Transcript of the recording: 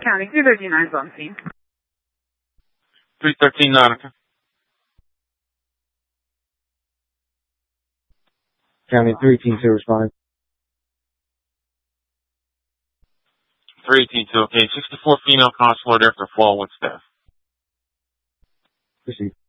County 339 on scene. 313 Nautica. County 318 to respond. 318 to okay. 64 female constable there for Fallwood staff. Proceed.